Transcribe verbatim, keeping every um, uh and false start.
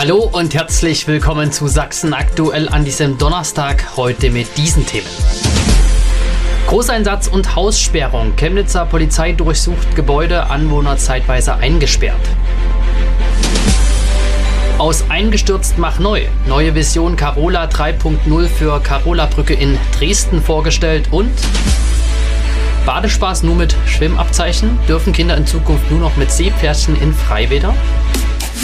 Hallo und herzlich willkommen zu Sachsen aktuell an diesem Donnerstag, heute mit diesen Themen. Großeinsatz und Haussperrung. Chemnitzer Polizei durchsucht Gebäude, Anwohner zeitweise eingesperrt. Aus eingestürzt mach neu. Neue Vision Carola drei Punkt null für Carola-Brücke in Dresden vorgestellt und Badespaß nur mit Schwimmabzeichen. Dürfen Kinder in Zukunft nur noch mit Seepferdchen in Freibäder?